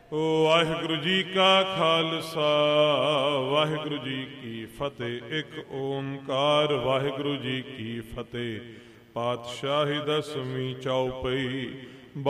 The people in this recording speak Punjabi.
ਵਾਹਿਗੁਰੂ ਜੀ ਕਾ ਖਾਲਸਾ ਵਾਹਿਗੁਰੂ ਜੀ ਕੀ ਫਤਿਹ। ਇੱਕ ਓਂਕਾਰ ਵਾਹਿਗੁਰੂ ਜੀ ਕੀ ਫਤਿਹ। ਪਾਤਸ਼ਾਹੀ ਦਸਵੀਂ ਚੌਪਈ।